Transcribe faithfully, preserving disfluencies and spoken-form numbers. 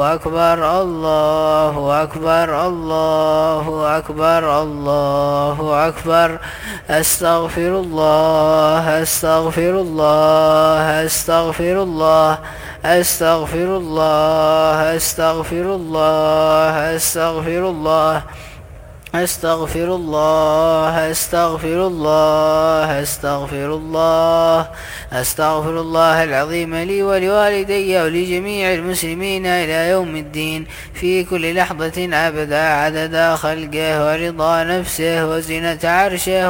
أكبر الله أكبر الله أكبر الله أكبر. أستغفر الله أستغفر الله أستغفر الله أستغفر الله أستغفر الله أستغفر الله أستغفر الله أستغفر الله أستغفر الله أستغفر الله العظيم لي ولوالدي ولجميع المسلمين إلى يوم الدين في كل لحظة أبدا عدد خلقه ورضا نفسه وزنة عرشه